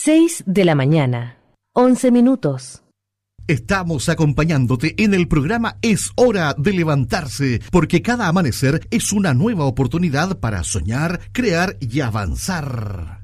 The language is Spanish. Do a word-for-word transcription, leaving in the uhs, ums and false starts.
seis de la mañana, once minutos. Estamos acompañándote en el programa Es Hora de Levantarse, porque cada amanecer es una nueva oportunidad para soñar, crear y avanzar.